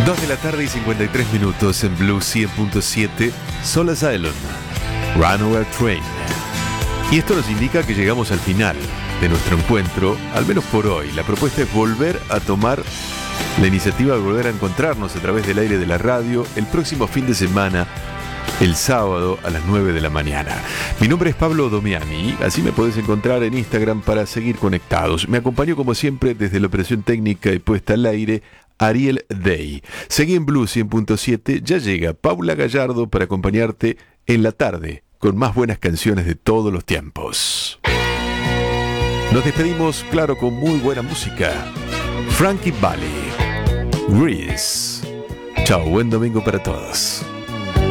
2 de la tarde y 53 minutos en Blue 100.7, Soul Asylum, Runaway Train. Y esto nos indica que llegamos al final de nuestro encuentro, al menos por hoy. La propuesta es volver a tomar la iniciativa de volver a encontrarnos a través del aire de la radio el próximo fin de semana, el sábado a las 9 de la mañana. Mi nombre es Pablo Domiani, así me podés encontrar en Instagram para seguir conectados. Me acompañó como siempre desde la operación técnica y puesta al aire Ariel Day. Seguí en Blue 100.7, ya llega Paula Gallardo para acompañarte en la tarde con más buenas canciones de todos los tiempos. Nos despedimos, claro, con muy buena música. Frankie Valli, Grease. Chao, buen domingo para todos.